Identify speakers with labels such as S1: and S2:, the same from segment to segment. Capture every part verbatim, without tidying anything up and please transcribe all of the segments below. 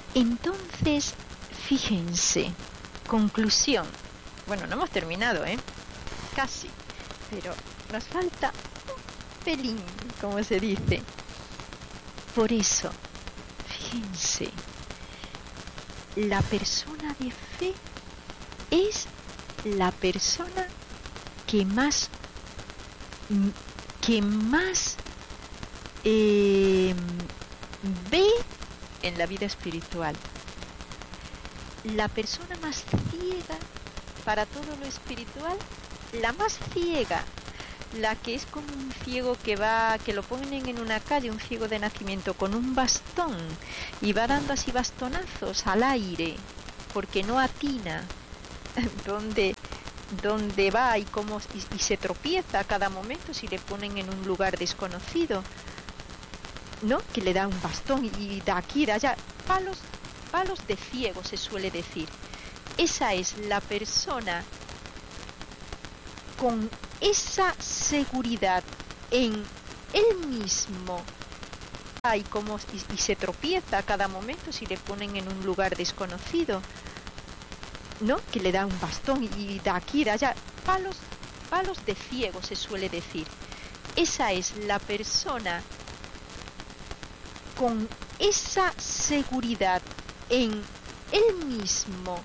S1: Entonces, fíjense, conclusión. Bueno, no hemos terminado, ¿eh? Casi. Pero nos falta un pelín, como se dice. Por eso, fíjense, la persona de fe es la persona que más, que más eh, ve en la vida espiritual. La persona más ciega para todo lo espiritual, la más ciega, la que es como un ciego que va, que lo ponen en una calle, un ciego de nacimiento con un bastón y va dando así bastonazos al aire porque no atina dónde, dónde va y cómo y, y se tropieza a cada momento si le ponen en un lugar desconocido, ¿no? Que le da un bastón y da aquí, da allá, palos, palos de ciego se suele decir. Esa es la persona con esa seguridad en él mismo y, como, y, y se tropieza a cada momento si le ponen en un lugar desconocido, ¿no? Que le da un bastón y da aquí, da allá, palos, palos de ciego se suele decir. Esa es la persona con esa seguridad en él mismo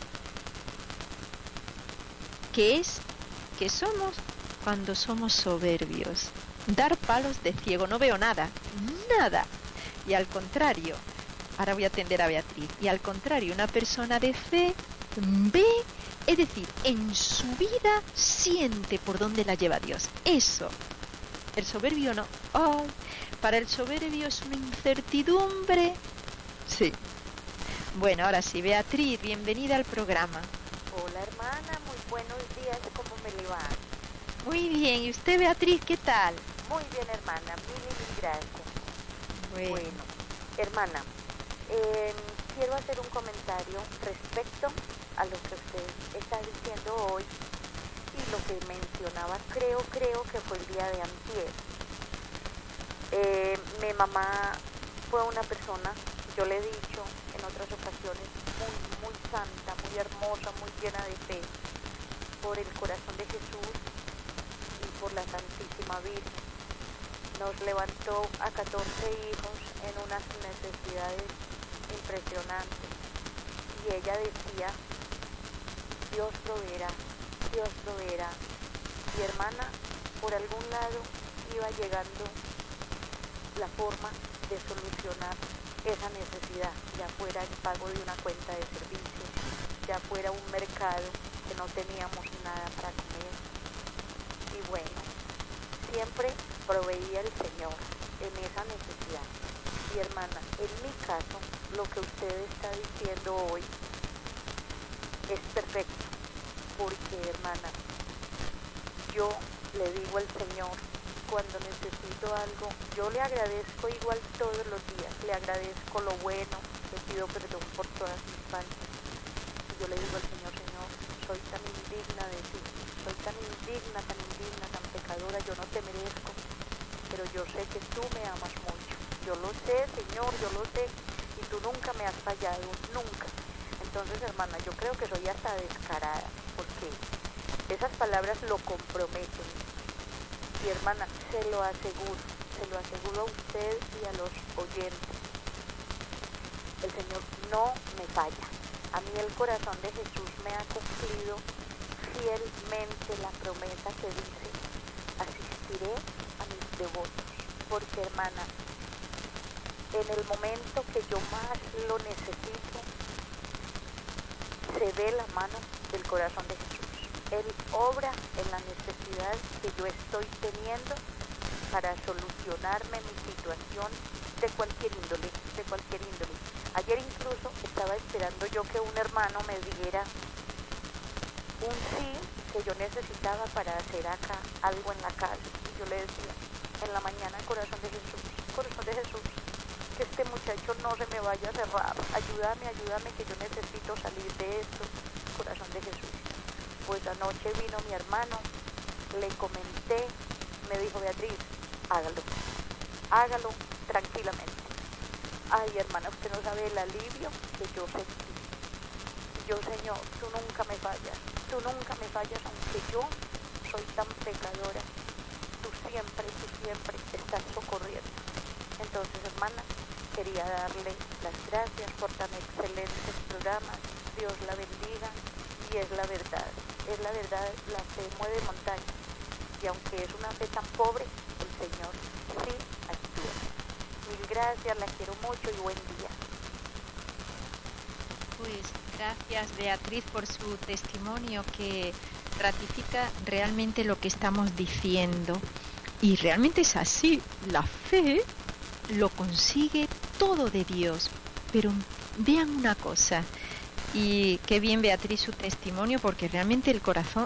S1: que es que somos cuando somos soberbios. Dar palos de ciego, no veo nada, nada. Y al contrario, ahora voy a atender a Beatriz, y al contrario, una persona de fe ve, es decir, en su vida siente por dónde la lleva Dios. Eso. El soberbio no. Oh, para el soberbio es una incertidumbre. Sí. Bueno, ahora sí, Beatriz, bienvenida al programa.
S2: Hola, hermana, muy buenos días, ¿cómo me le va?
S1: Muy bien, ¿y usted, Beatriz, qué tal?
S2: Muy bien, hermana, mil y mil gracias.
S1: Bueno,
S2: bueno hermana, eh, quiero hacer un comentario respecto a lo que usted está diciendo hoy y lo que mencionaba, creo, creo que fue el día de antier. Eh, mi mamá fue una persona, yo le he dicho en otras ocasiones, muy, muy santa, muy hermosa, muy llena de fe, por el corazón de Jesús y por la Santísima Virgen. Nos levantó a catorce hijos en unas necesidades impresionantes. Y ella decía, Dios proveerá, Dios proveerá. Y hermana, por algún lado iba llegando la forma de solucionar esa necesidad, ya fuera el pago de una cuenta de servicios, ya fuera un mercado que no teníamos nada para comer. Y bueno, siempre proveía el Señor en esa necesidad. Y hermana, en mi caso, lo que usted está diciendo hoy es perfecto, porque hermana, yo le digo al Señor, cuando necesito algo, yo le agradezco igual todos los días, le agradezco lo bueno, le pido perdón por todas mis faltas. Y yo le digo al Señor, Señor, soy tan indigna de ti, soy tan indigna, tan indigna, tan pecadora, yo no te merezco, pero yo sé que tú me amas mucho. Yo lo sé, Señor, yo lo sé, y tú nunca me has fallado, nunca. Entonces, hermana, yo creo que soy hasta descarada, porque esas palabras lo comprometen. Y hermana, se lo aseguro, se lo aseguro a usted y a los oyentes. El Señor no me falla. A mí el corazón de Jesús me ha cumplido fielmente la promesa que dice, asistiré a mis devotos. Porque hermana, en el momento que yo más lo necesito, se ve la mano del corazón de Jesús. Él obra en la necesidad que yo estoy teniendo para solucionarme mi situación de cualquier índole, de cualquier índole. Ayer incluso estaba esperando yo que un hermano me diera un sí que yo necesitaba para hacer acá algo en la casa. Y yo le decía, en la mañana, corazón de Jesús, corazón de Jesús, que este muchacho no se me vaya a cerrar. Ayúdame, ayúdame, que yo necesito salir de esto, corazón de Jesús. Pues anoche vino mi hermano, le comenté, me dijo, Beatriz, hágalo, hágalo tranquilamente. Ay, hermana, usted no sabe el alivio que yo sentí. Yo, Señor, tú nunca me fallas, tú nunca me fallas, aunque yo soy tan pecadora, tú siempre, tú siempre estás socorriendo. Entonces, hermana, quería darle las gracias por tan excelentes programas. Dios la bendiga, y es la verdad, es la verdad, la fe mueve montañas, y aunque es una fe tan pobre, el Señor sí actúa. Mil gracias, la quiero mucho y buen día.
S1: Pues gracias, Beatriz, por su testimonio que ratifica realmente lo que estamos diciendo. Y realmente es así, la fe lo consigue todo de Dios. Pero vean una cosa, y qué bien, Beatriz, su testimonio, porque realmente el corazón